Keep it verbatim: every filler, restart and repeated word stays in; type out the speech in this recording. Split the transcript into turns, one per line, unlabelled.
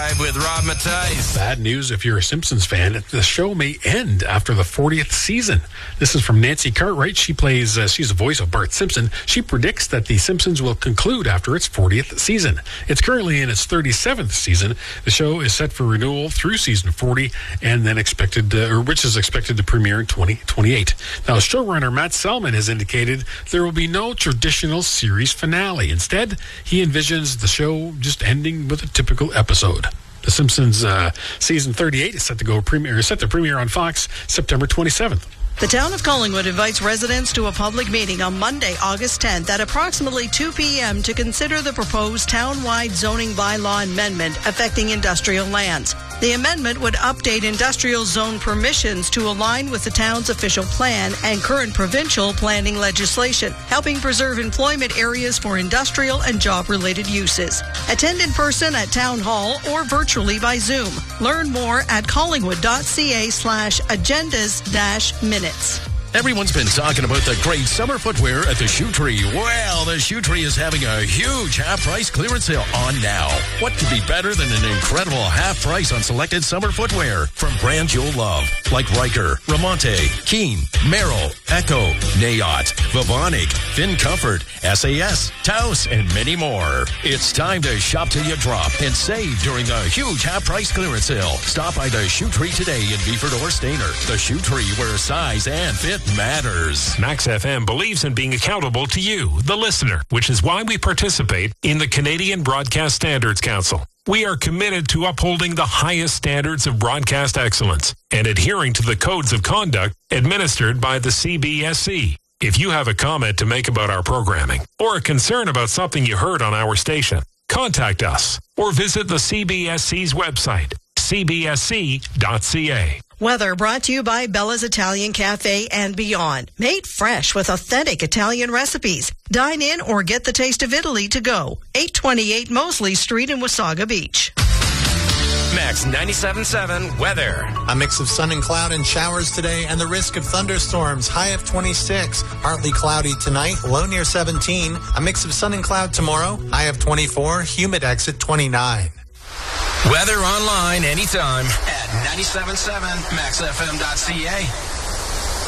Drive with Rob Matthijs.
Bad news if you're a Simpsons fan. The show may end after the fortieth season. This is from Nancy Cartwright. She plays, uh, she's the voice of Bart Simpson. She predicts that The Simpsons will conclude after its fortieth season. It's currently in its thirty-seventh season. The show is set for renewal through season forty, and then expected, uh, or which is expected to premiere in twenty twenty-eight. Now, showrunner Matt Selman has indicated there will be no traditional series finale. Instead, he envisions the show just ending with a typical episode. The Simpsons uh, season thirty-eight is set to go premiere, set to premiere on Fox September twenty-seventh.
The town of Collingwood invites residents to a public meeting on Monday, August tenth at approximately two p.m. to consider the proposed town-wide zoning bylaw amendment affecting industrial lands. The amendment would update industrial zone permissions to align with the town's official plan and current provincial planning legislation, helping preserve employment areas for industrial and job-related uses. Attend in person at Town Hall or virtually by Zoom. Learn more at collingwood.ca slash agendas dash minutes.
Everyone's been talking about the great summer footwear at the Shoe Tree. Well, the Shoe Tree is having a huge half-price clearance sale on now. What could be better than an incredible half price on selected summer footwear from brands you'll love, like Riker, Ramonte, Keen, Merrill, Echo, Nayot, Vivonic, Finn Comfort, S A S, Taos, and many more. It's time to shop till you drop and save during the huge half-price clearance sale. Stop by the Shoe Tree today in Beeford or Stainer. The Shoe Tree, where size and fit matters.
Max F M believes in being accountable to you, the listener, which is why we participate in the Canadian Broadcast Standards Council. We are committed to upholding the highest standards of broadcast excellence and adhering to the codes of conduct administered by the C B S C. If you have a comment to make about our programming or a concern about something you heard on our station, contact us or visit the C B S C's website, c b s c dot c a.
Weather brought to you by Bella's Italian Cafe and Beyond. Made fresh with authentic Italian recipes. Dine in or get the taste of Italy to go. eight twenty-eight Mosley Street in Wasaga Beach.
Max ninety-seven point seven weather.
A mix of sun and cloud and showers today and the risk of thunderstorms. High of twenty-six. Partly cloudy tonight. Low near seventeen. A mix of sun and cloud tomorrow. High of twenty-four. Humid exit twenty-nine.
Weather online anytime at ninety-seven point seven max f m dot c a.